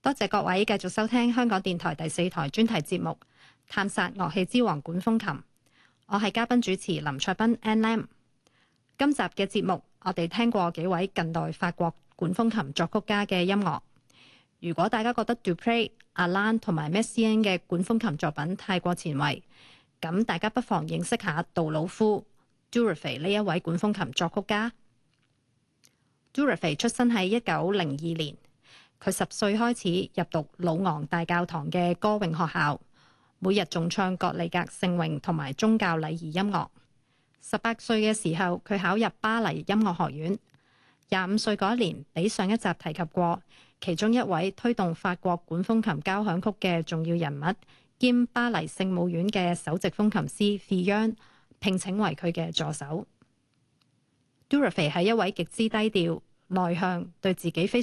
多謝各位繼續收聽香港電台第4台專題節目《探索樂器之王管風琴》。我係嘉賓主持林卓斌 Ann Lam。今集嘅節目，我哋聽過幾位近代法國管風琴作曲家嘅音樂。如果大家覺得 Dupre、Alan 同埋 Messiaen 嘅管風琴作品太過前衛，咁大家不妨認識下杜魯夫 Durufay 呢一位管風琴作曲家。Durufay 出生喺1902年，佢10歲開始入讀魯昂大教堂嘅歌詠學校，每日仲唱葛利格聖詠同埋宗教禮儀音樂。18歲嘅時候，佢考入巴黎音樂學院。25歲嗰一年，比上一集提及過，其中一位推動法國管風琴交響曲嘅重要人物，兼巴黎聖母院嘅首席風琴師 Fillion 聘請為佢嘅助手。Durufay 係一位極之低調、內向、對自己非常